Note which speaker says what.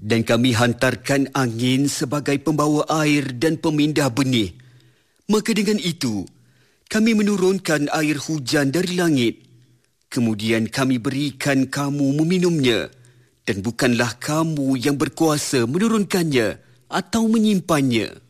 Speaker 1: Dan kami hantarkan angin sebagai pembawa air dan pemindah benih. Maka dengan itu, kami menurunkan air hujan dari langit. Kemudian kami berikan kamu meminumnya. Dan bukanlah kamu yang berkuasa menurunkannya atau menyimpannya.